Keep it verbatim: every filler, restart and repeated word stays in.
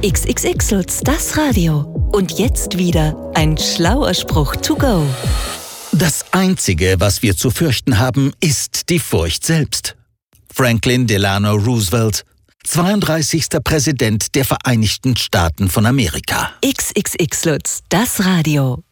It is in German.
X X X Lutz, das Radio. Und jetzt wieder ein schlauer Spruch to go. Das Einzige, was wir zu fürchten haben, ist die Furcht selbst. Franklin Delano Roosevelt, zweiunddreißigster Präsident der Vereinigten Staaten von Amerika. X X X Lutz, das Radio.